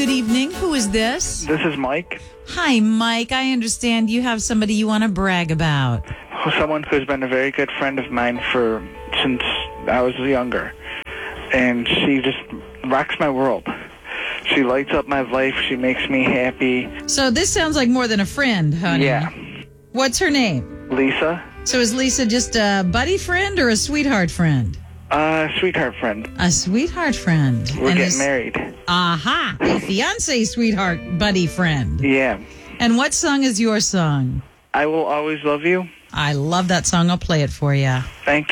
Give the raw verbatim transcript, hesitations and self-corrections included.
good evening. Who is this? This is Mike. Hi, Mike. I understand you have somebody you want to brag about. Someone who's been a very good friend of mine for since I was younger. And she just rocks my world. She lights up my life. She makes me happy. So this sounds like more than a friend, honey. Yeah. What's her name? Lisa. So is Lisa just a buddy friend or a sweetheart friend? Uh, sweetheart friend. A sweetheart friend. We're And getting is- married. Aha. A fiance sweetheart buddy friend. Yeah. And what song is your song? I Will Always Love You. I love that song. I'll play it for you. Thank you.